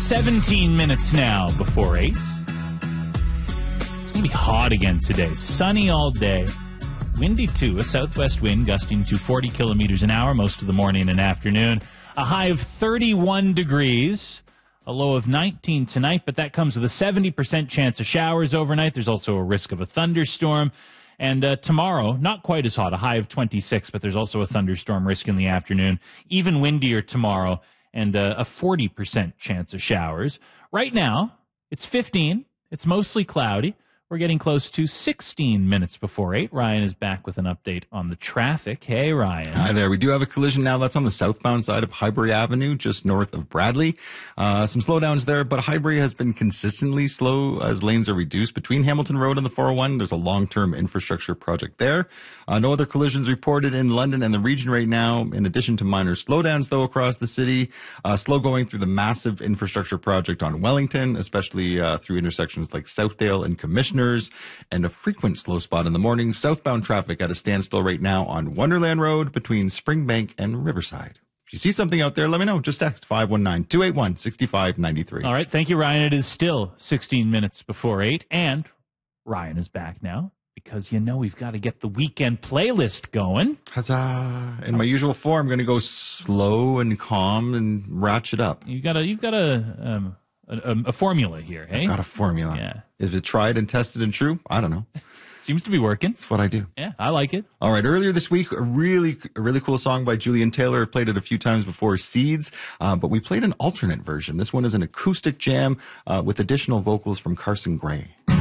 17 minutes now before 8. It's going to be hot again today. Sunny all day. Windy, too. A southwest wind gusting to 40 kilometers an hour most of the morning and afternoon. A high of 31 degrees. A low of 19 tonight, but that comes with a 70% chance of showers overnight. There's also a risk of a thunderstorm. And tomorrow, not quite as hot, a high of 26, but there's also a thunderstorm risk in the afternoon. Even windier tomorrow, and a 40% chance of showers. Right now, it's 15. It's mostly cloudy. We're getting close to 16 minutes before 8. Ryan is back with an update on the traffic. Hey, Ryan. Hi there. We do have a collision now. That's on the southbound side of Highbury Avenue, just north of Bradley. Some slowdowns there, but Highbury has been consistently slow as lanes are reduced between Hamilton Road and the 401. There's a long-term infrastructure project there. No other collisions reported in London and the region right now, in addition to minor slowdowns, though, across the city. Slow going through the massive infrastructure project on Wellington, especially through intersections like Southdale and Commissioner. And a frequent slow spot in the morning. Southbound traffic at a standstill right now on Wonderland Road between Springbank and Riverside. If you see something out there, let me know. Just text 519-281-6593. All right. Thank you, Ryan. It is still 16 minutes before 8. And Ryan is back now because, we've got to get the weekend playlist going. Huzzah. In my usual form, I'm going to go slow and calm and ratchet up. You've got a formula here, hey? I've got a formula. Yeah. Is it tried and tested and true? I don't know. Seems to be working. That's what I do. Yeah, I like it. All right. Earlier this week, a really cool song by Julian Taylor. I've played it a few times before, Seeds, but we played an alternate version. This one is an acoustic jam with additional vocals from Carson Gray.